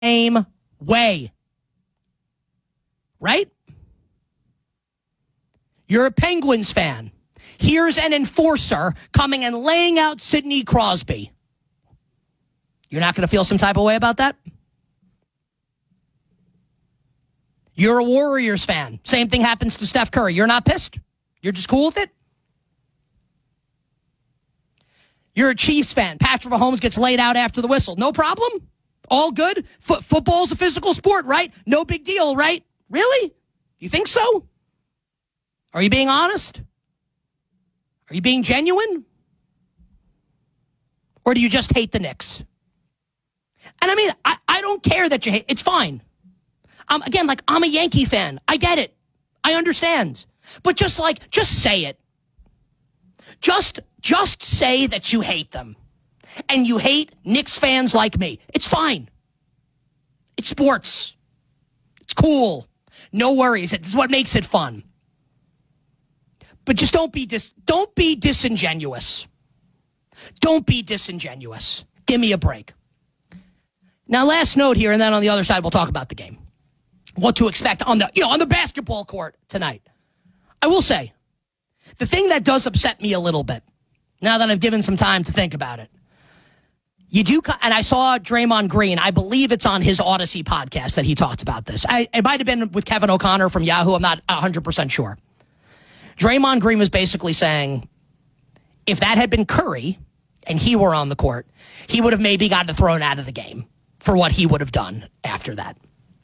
same way. Right? You're a Penguins fan. Here's an enforcer coming and laying out Sidney Crosby. You're not going to feel some type of way about that? You're a Warriors fan. Same thing happens to Steph Curry. You're not pissed? You're just cool with it? You're a Chiefs fan. Patrick Mahomes gets laid out after the whistle. No problem? All good? Football's a physical sport, right? No big deal, right? Really? You think so? Are you being honest? Are you being genuine? Or do you just hate the Knicks? And I mean, I don't care that you hate. It's fine. Again, I'm a Yankee fan. I get it. I understand. But just say it. Just say that you hate them. And you hate Knicks fans like me. It's fine. It's sports. It's cool. No worries. It's what makes it fun. But just don't be disingenuous. Don't be disingenuous. Give me a break. Now, last note here, and then on the other side, we'll talk about the game. What to expect on the basketball court tonight. I will say, the thing that does upset me a little bit, now that I've given some time to think about it, and I saw Draymond Green, I believe it's on his Odyssey podcast that he talked about this. It might have been with Kevin O'Connor from Yahoo, I'm not 100% sure. Draymond Green was basically saying, if that had been Curry and he were on the court, he would have maybe gotten thrown out of the game for what he would have done after that.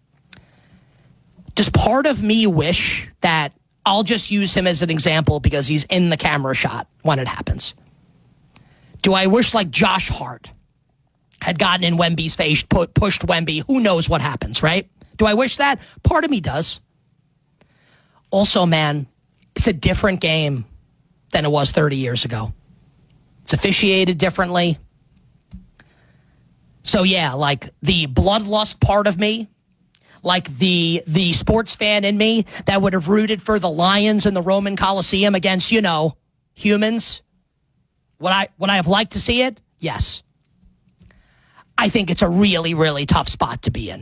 Does part of me wish that I'll just use him as an example because he's in the camera shot when it happens? Do I wish Josh Hart had gotten in Wemby's face, pushed Wemby? Who knows what happens, right? Do I wish that? Part of me does. Also, man, it's a different game than it was 30 years ago. It's officiated differently. So, yeah, the bloodlust part of me, the sports fan in me that would have rooted for the Lions in the Roman Coliseum against, humans. Would I have liked to see it? Yes. I think it's a really, really tough spot to be in.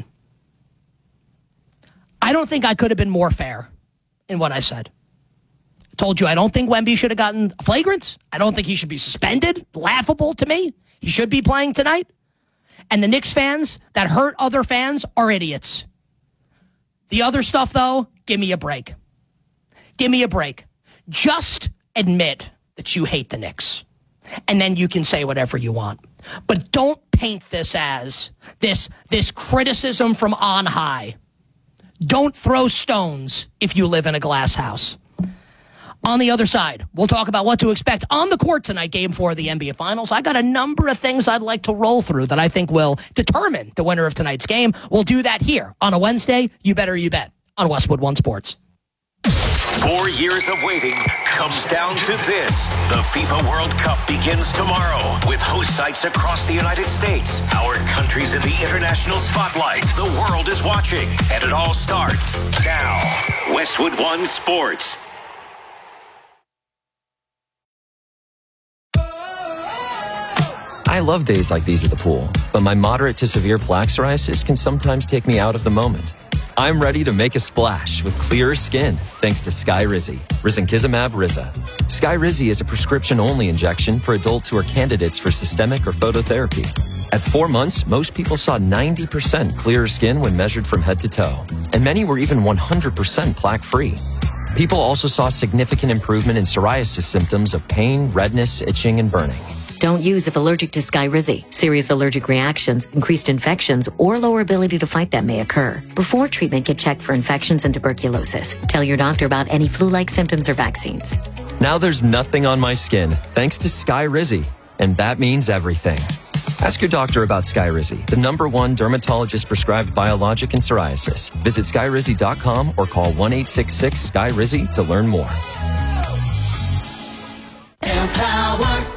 I don't think I could have been more fair in what I said. I told you I don't think Wemby should have gotten a flagrant. I don't think he should be suspended. Laughable to me. He should be playing tonight. And the Knicks fans that hurt other fans are idiots. The other stuff, though, give me a break. Give me a break. Just admit that you hate the Knicks. And then you can say whatever you want. But don't paint this as this criticism from on high. Don't throw stones if you live in a glass house. On the other side, we'll talk about what to expect on the court tonight, Game 4 of the NBA Finals. I got a number of things I'd like to roll through that I think will determine the winner of tonight's game. We'll do that here on a Wednesday, You Better You Bet, on Westwood One Sports. 4 years of waiting comes down to this. The FIFA World Cup begins tomorrow with host sites across the United States. Our country's in the international spotlight. The world is watching, and it all starts now. Westwood One Sports. I love days like these at the pool, but my moderate to severe plaque psoriasis can sometimes take me out of the moment. I'm ready to make a splash with clearer skin thanks to Skyrizi, risankizumab Riza. Skyrizi is a prescription-only injection for adults who are candidates for systemic or phototherapy. At 4 months, most people saw 90% clearer skin when measured from head to toe, and many were even 100% plaque-free. People also saw significant improvement in psoriasis symptoms of pain, redness, itching, and burning. Don't use if allergic to Skyrizi. Serious allergic reactions, increased infections, or lower ability to fight them may occur. Before treatment, get checked for infections and tuberculosis. Tell your doctor about any flu-like symptoms or vaccines. Now there's nothing on my skin, thanks to Skyrizi. And that means everything. Ask your doctor about Skyrizi, the #1 dermatologist-prescribed biologic in psoriasis. Visit Skyrizi.com or call 1-866-SKYRIZI to learn more. Empower.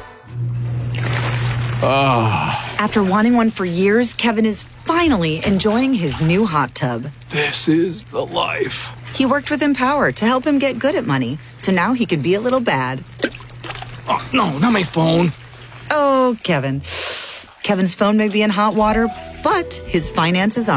After wanting one for years, Kevin is finally enjoying his new hot tub. This is the life. He worked with Empower to help him get good at money, so now he can be a little bad. Oh, no, not my phone. Oh, Kevin. Kevin's phone may be in hot water, But his finances